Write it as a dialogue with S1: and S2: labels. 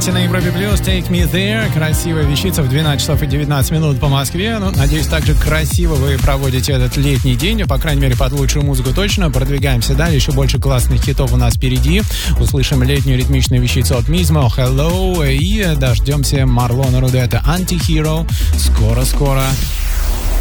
S1: слушаете на Европе Плюс Take Me There. Красивая вещица в 12 часов и 19 минут по Москве. Ну, надеюсь, также красиво вы проводите этот летний день. По крайней мере, под лучшую музыку точно. Продвигаемся далее. Еще больше классных хитов у нас впереди. Услышим летнюю ритмичную вещицу от Mizmo, Hello. И дождемся Марлона Рудета, Anti-Hero. Скоро-скоро.